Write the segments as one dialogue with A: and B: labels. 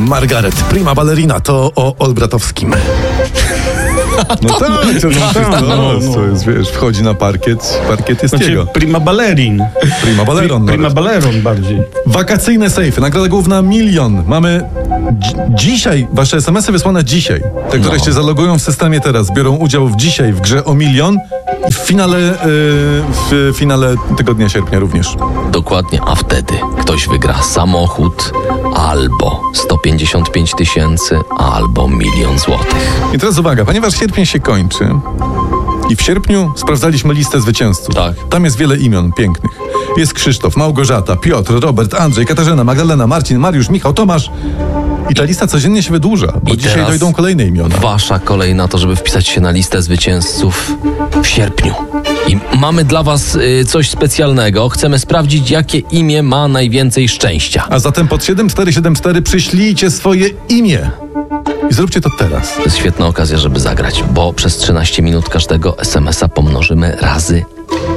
A: Margaret, prima ballerina, to o Olbratowskim.
B: No tak, to jest, wiesz, wchodzi na parkiet jest jego.
C: Prima ballerin.
B: Prima balleron.
C: Prima balleron bardziej.
B: Wakacyjne sejfy, nagroda główna 1 000 000. Mamy dzisiaj, wasze SMS-y wysłane dzisiaj. Te, które się zalogują w systemie teraz, biorą udział dzisiaj w grze o 1 000 000 i w finale tygodnia sierpnia również.
D: Dokładnie, a wtedy ktoś wygra samochód albo 155 000, albo 1 000 000 złotych.
B: I teraz uwaga, ponieważ sierpień się kończy i w sierpniu sprawdzaliśmy listę zwycięzców.
D: Tak.
B: Tam jest wiele imion pięknych. Jest Krzysztof, Małgorzata, Piotr, Robert, Andrzej, Katarzyna, Magdalena, Marcin, Mariusz, Michał, Tomasz. I ta lista codziennie się wydłuża, bo
D: I
B: dzisiaj
D: teraz
B: dojdą kolejne imiona.
D: Wasza kolej na to, żeby wpisać się na listę zwycięzców w sierpniu. I mamy dla was coś specjalnego. Chcemy sprawdzić, jakie imię ma najwięcej szczęścia.
B: A zatem pod 7474 przyślijcie swoje imię. I zróbcie to teraz.
D: To jest świetna okazja, żeby zagrać, bo przez 13 minut każdego SMS-a pomnożymy razy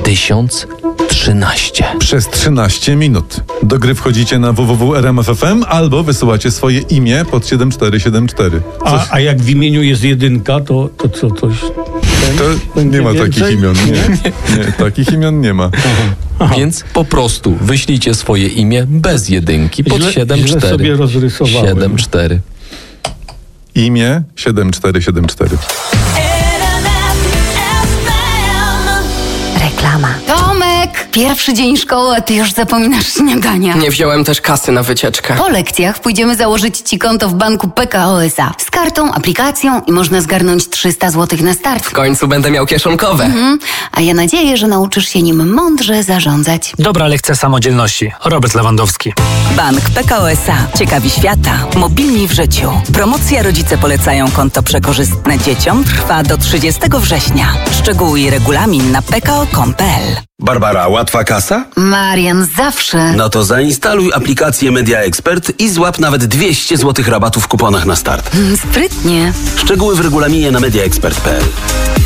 D: 1013.
B: Przez 13 minut. Do gry wchodzicie na www.rmf.fm albo wysyłacie swoje imię pod 7474.
C: A jak w imieniu jest 1, to co? Coś...
B: To nie ma
C: więcej?
B: takich imion. Nie, takich imion nie ma.
D: Więc po prostu wyślijcie swoje imię bez jedynki pod
C: Źle
D: 74.
C: sobie rozrysowałem.
D: 74.
B: Imię 7474.
E: Reklama. Tomek, pierwszy dzień szkoły, a ty już zapominasz śniadania.
F: Nie wziąłem też kasy na wycieczkę.
E: Po lekcjach pójdziemy założyć ci konto w banku PKO SA. Z kartą, aplikacją i można zgarnąć 300 zł na start.
F: W końcu będę miał kieszonkowe.
E: A ja nadzieję, że nauczysz się nim mądrze zarządzać.
G: Dobra lekcja samodzielności. Robert Lewandowski.
H: Bank PKO SA. Ciekawi świata. Mobilni w życiu. Promocja Rodzice polecają konto przekorzystne dzieciom trwa do 30 września. Szczegóły i regulamin na pko.com.pl.
I: Barbara, łatwa kasa?
E: Marian, zawsze.
I: No to zainstaluj aplikację Media Expert i złap nawet 200 zł rabatu w kuponach na start.
E: Sprytnie.
I: Szczegóły w regulaminie na mediaexpert.pl.